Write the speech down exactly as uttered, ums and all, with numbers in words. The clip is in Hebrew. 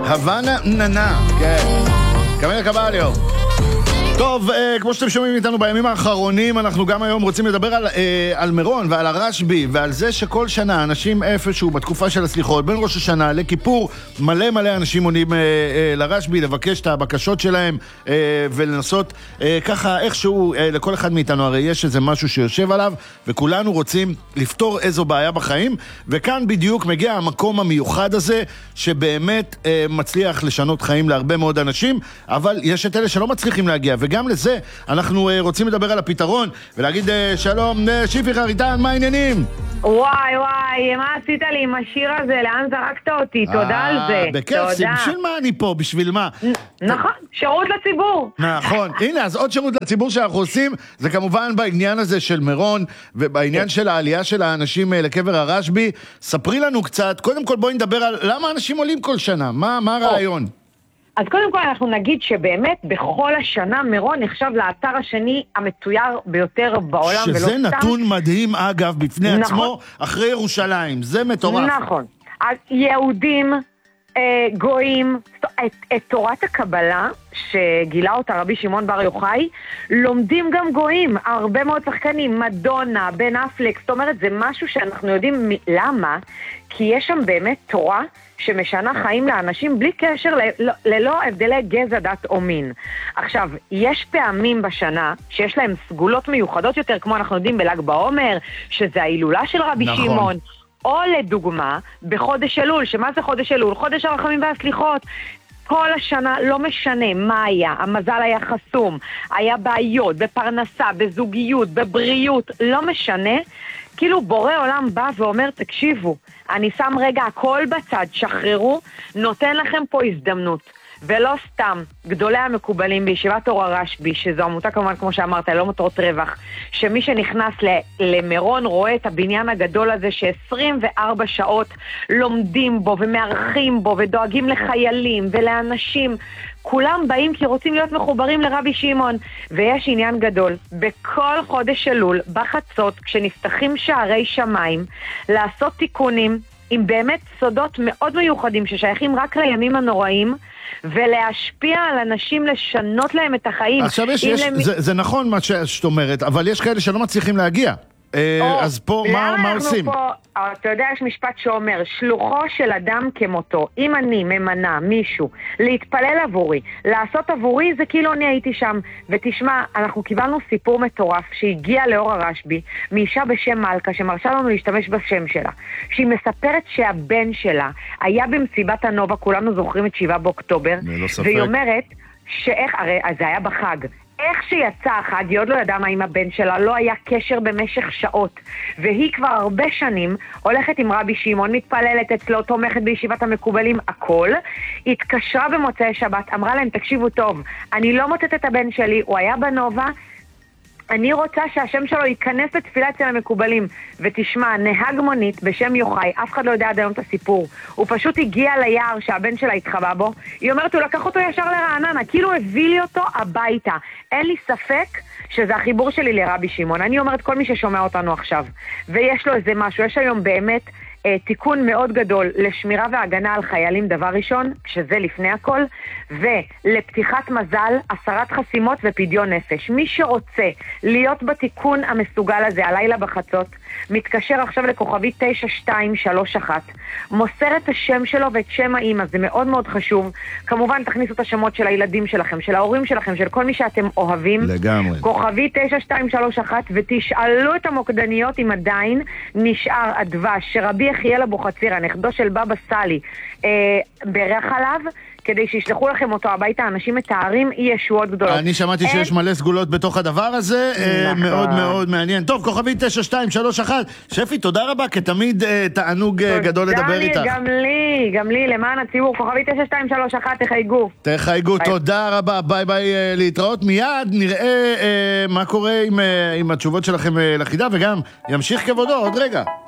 הבנה ננה, כן. קמל קבליו. טוב, אה, כמו שאתם שומעים איתנו בימים האחרונים, אנחנו גם היום רוצים לדבר על, אה, על מירון ועל הרשב"י ועל זה שכל שנה אנשים איפשהו בתקופה של הסליחות, בין ראש השנה לכיפור, מלא מלא אנשים עונים אה, אה, לרשב"י לבקש את הבקשות שלהם אה, ולנסות אה, ככה איכשהו, אה, לכל אחד מאיתנו הרי יש איזה משהו שיושב עליו וכולנו רוצים לפתור איזו בעיה בחיים, וכאן בדיוק מגיע המקום המיוחד הזה שבאמת אה, מצליח לשנות חיים להרבה מאוד אנשים, אבל יש את אלה שלא מצליחים להגיע, וגם לזה אנחנו uh, רוצים לדבר על הפתרון ולהגיד uh, שלום uh, שיפי חריטן, מה העניינים? וואי וואי, מה עשית לי עם השיר הזה? לאן זרקת אותי? תודה על זה. בכיף, בשביל מה אני פה? בשביל מה? נכון, שירות לציבור. נכון, הנה, אז עוד שירות לציבור שאנחנו עושים זה כמובן בעניין הזה של מירון ובעניין של העלייה של האנשים לקבר הרשב"י. ספרי לנו קצת, קודם כל בואי נדבר על למה אנשים עולים כל שנה, מה, מה הרעיון? אז קודם כל אנחנו נגיד שבאמת בכל השנה מירון נחשב לאתר השני המתויר ביותר בעולם. שזה נתון סתם מדהים אגב בפני נכון. עצמו אחרי ירושלים, זה מטורף. נכון, אז יהודים, אה, גויים, את, את תורת הקבלה שגילה אותה רבי שמעון בר יוחאי, לומדים גם גויים, הרבה מאוד שחקנים, מדונה, בן אפלק, זאת אומרת זה משהו שאנחנו יודעים מ- למה, כי יש שם באמת תורה שמשנה חיים לאנשים בלי קשר ל- ללא הבדלי גזע, דת או מין. עכשיו, יש פעמים בשנה שיש להם סגולות מיוחדות יותר, כמו אנחנו יודעים בל"ג בעומר, שזה ההילולה של רבי נכון. שמעון, או לדוגמה, בחודש אלול, שמה זה חודש אלול? חודש הרחמים והסליחות. כל השנה לא משנה מה היה, המזל היה חסום, היה בעיות, בפרנסה, בזוגיות, בבריאות, לא משנה, כאילו בורא עולם בא ואומר, תקשיבו, אני שם רגע הכל בצד, שחררו, נותן לכם פה הזדמנות. ולא סתם, גדולי המקובלים בישיבת אור הרשב"י, שזו עמותה כמובן כמו שאמרת, לא מטרות רווח, שמי שנכנס למירון רואה את הבניין הגדול הזה ש-עשרים וארבע שעות לומדים בו ומארחים בו ודואגים לחיילים ולאנשים, כולם באים כי רוצים להיות מחוברים לרבי שמעון, ויש עניין גדול, בכל חודש אלול, בחצות, כשנפתחים שערי שמיים, לעשות תיקונים עם באמת סודות מאוד מיוחדים ששייכים רק לימים הנוראים, ולהשפיע על אנשים, לשנות להם את החיים. עכשיו יש, יש, למ... זה, זה נכון מה שאת אומרת, אבל יש כאלה שלא מצליחים להגיע. או, אז פה מה, מה עושים? פה, אתה יודע, יש משפט שאומר, שלוחו של אדם כמותו. אם אני ממנה מישהו להתפלל עבורי, לעשות עבורי, זה כאילו אני הייתי שם. ותשמע, אנחנו קיבלנו סיפור מטורף שהגיע לאור הרשב"י, מאישה בשם מלכה, שמרשה לנו להשתמש בשם שלה. שהיא מספרת שהבן שלה היה במסיבת הנובה, כולנו זוכרים את שבעה באוקטובר, והיא אומרת שאיך, הרי זה היה בחג, איך שיצא החג, היא עוד לא ידעה מה עם הבן שלה, לא היה קשר במשך שעות, והיא כבר הרבה שנים הולכת עם רבי שמעון, מתפללת אצלו, תומכת בישיבת המקובלים, הכל. התקשרה במוצאי שבת, אמרה להם, תקשיבו טוב, אני לא מוצאת את הבן שלי, הוא היה בנובה, אני רוצה שהשם שלו ייכנס לתפילה אצל המקובלים. ותשמע, נהג מונית בשם יוחאי, אף אחד לא יודע עד היום את הסיפור, הוא פשוט הגיע ליער שהבן שלה התחבא בו, היא אומרת, הוא לקח אותו ישר לרעננה, כאילו הביא לי אותו הביתה. אין לי ספק שזה החיבור שלי לרבי שמעון. אני אומרת, כל מי ששומע אותנו עכשיו ויש לו איזה משהו, יש היום באמת אה, תיקון מאוד גדול לשמירה והגנה על חיילים דבר ראשון, שזה לפני הכל, ולפתיחת מזל, הסרת חסימות ופדיון נפש. מי שרוצה להיות בתיקון המסוגל הזה הלילה בחצות, מתקשר עכשיו לכוכבי תשע שתיים שלוש אחת, מוסר את השם שלו ואת שם האמא, זה מאוד מאוד חשוב. כמובן תכניסו את השמות של הילדים שלכם, של ההורים שלכם, של כל מי שאתם אוהבים. לגמרי. כוכבי תשע שתיים שלוש אחת, ותשאלו את המוקדניות אם עדיין נשאר הדבש שרבי יחיאל אבוחצירא, הנכדו של בבא סאלי, אה, ברך עליו, כדי שישלחו לכם אותו הביתה. אנשים מתארים ישועות גדולות. אני שמעתי שיש מלא סגולות בתוך הדבר הזה, מאוד מאוד מעניין. טוב, כוכבי תשע שתיים שלוש אחת, שפי, תודה רבה, כתמיד תענוג גדול לדבר איתך. גם לי, גם לי, למען הציבור, כוכבי תשע שתיים שלוש אחת, תחייגו. תחייגו, תודה רבה, ביי ביי, להתראות. מיד נראה מה קורה עם התשובות שלכם לחידה, וגם ימשיך כבודו עוד רגע.